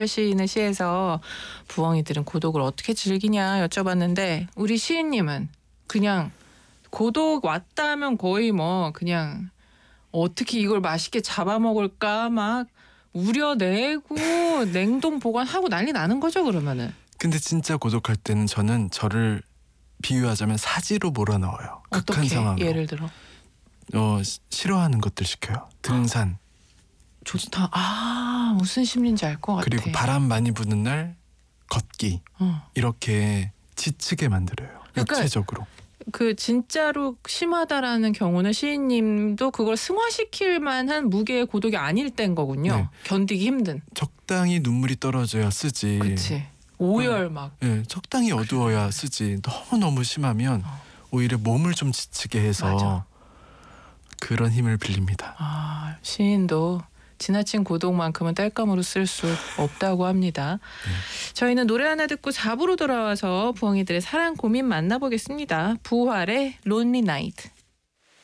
시인의 시에서 부엉이들은 고독을 어떻게 즐기냐 여쭤봤는데 우리 시인님은 그냥 고독 왔다면 거의 뭐 그냥 어떻게 이걸 맛있게 잡아먹을까 막 우려내고 냉동 보관하고 난리 나는 거죠 그러면은. 근데 진짜 고독할 때는 저는 저를 비유하자면 사지로 몰아넣어요. 극한 어떻게 상황으로. 예를 들어? 싫어하는 것들 시켜요. 등산. 좋다. 아 무슨 심리인지 알 것 같아. 그리고 바람 많이 부는 날 걷기. 이렇게 지치게 만들어요. 그러니까 육체적으로. 그 진짜로 심하다라는 경우는 시인님도 그걸 승화시킬 만한 무게의 고독이 아닐 때인 거군요. 네. 견디기 힘든. 적당히 눈물이 떨어져야 쓰지. 그치. 오열 막. 네, 적당히 어두워야 쓰지. 너무 심하면 오히려 몸을 좀 지치게 해서 맞아. 그런 힘을 빌립니다. 아 시인도 지나친 고독만큼은 땔감으로 쓸 수 없다고 합니다. 저희는 노래 하나 듣고 4부로 돌아와서 부엉이들의 사랑 고민 만나보겠습니다. 부활의 Lonely Night.